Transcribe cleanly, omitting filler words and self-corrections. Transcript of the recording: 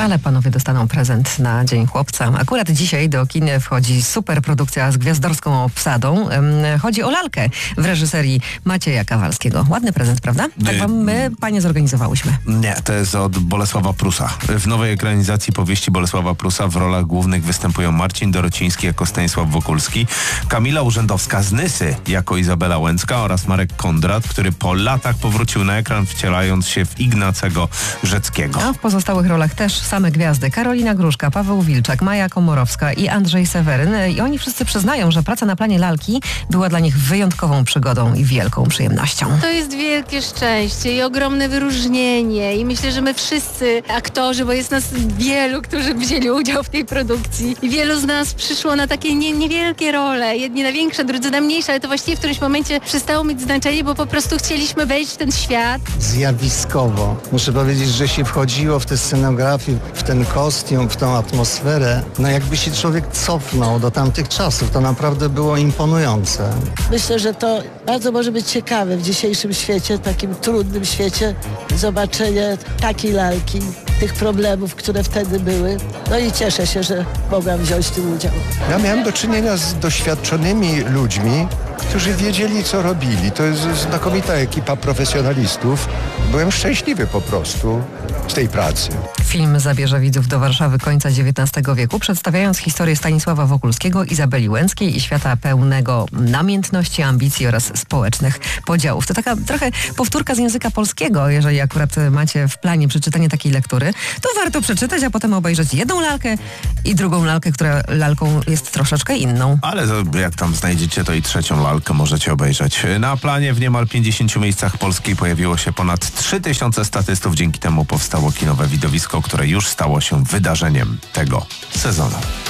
ale panowie dostaną prezent na Dzień Chłopca. Akurat dzisiaj do kin wchodzi super produkcja z gwiazdorską obsadą. Chodzi o lalkę w reżyserii Macieja Kawalskiego. Ładny prezent, prawda? Tak wam my, panie, zorganizowałyśmy. Nie, to jest od Bolesława Prusa. W nowej ekranizacji powieści Bolesława Prusa w rolach głównych występują Marcin Dorociński jako Stanisław Wokulski, Kamila Urzędowska z Nysy jako Izabela Łęcka oraz Marek Kondrat, który po latach powrócił na ekran, wcielając się w Ignacego Rzeckiego. A w pozostałych rolach też same gwiazdy. Karolina Gruszka, Paweł Wilczak, Maja Komorowska i Andrzej Seweryn. I oni wszyscy przyznają, że praca na planie lalki była dla nich wyjątkową przygodą i wielką przyjemnością. To jest wielkie szczęście i ogromne wyróżnienie i myślę, że my wszyscy aktorzy, bo jest nas wielu, którzy wzięli udział w tej produkcji i wielu z nas przyszło na takie niewielkie role, jedni na większe, drudzy na mniejsze, ale to właściwie w którymś momencie przestało mieć znaczenie, bo po prostu chcieliśmy wejść w ten świat. Zjawiskowo. Muszę powiedzieć, że się wchodziło w tę scenografię, w ten kostium, w tą atmosferę, no jakby się człowiek cofnął do tamtych czasów. To naprawdę było imponujące. Myślę, że to bardzo może być ciekawe w dzisiejszym świecie, takim trudnym świecie, zobaczenie takiej lalki, tych problemów, które wtedy były. No i cieszę się, że mogłam wziąć w tym udział. Ja miałem do czynienia z doświadczonymi ludźmi, którzy wiedzieli, co robili. To jest znakomita ekipa profesjonalistów. Byłem szczęśliwy po prostu z tej pracy. Film zabierze widzów do Warszawy końca XIX wieku, przedstawiając historię Stanisława Wokulskiego, Izabeli Łęckiej i świata pełnego namiętności, ambicji oraz społecznych podziałów. To taka trochę powtórka z języka polskiego. Jeżeli akurat macie w planie przeczytanie takiej lektury, to warto przeczytać, a potem obejrzeć jedną lalkę i drugą lalkę, która lalką jest troszeczkę inną. Ale jak tam znajdziecie, to i trzecią lalkę możecie obejrzeć. Na planie w niemal 50 miejscach Polski pojawiło się ponad 3000 statystów. Dzięki temu powstało kinowe widowisko, które już stało się wydarzeniem tego sezonu.